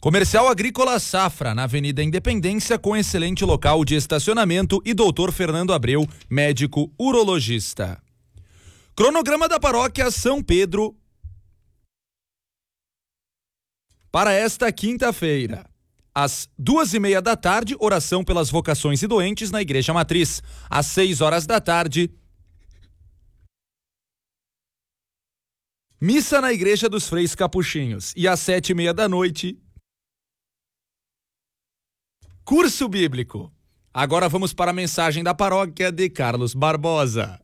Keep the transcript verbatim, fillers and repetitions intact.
Comercial Agrícola Safra, na Avenida Independência, com excelente local de estacionamento, e doutor Fernando Abreu, médico urologista. Cronograma da Paróquia São Pedro para esta quinta-feira. Às duas e meia da tarde, oração pelas vocações e doentes na Igreja Matriz. Às seis horas da tarde, missa na Igreja dos Freis Capuchinhos. E às sete e meia da noite, curso bíblico. Agora vamos para a mensagem da paróquia de Carlos Barbosa.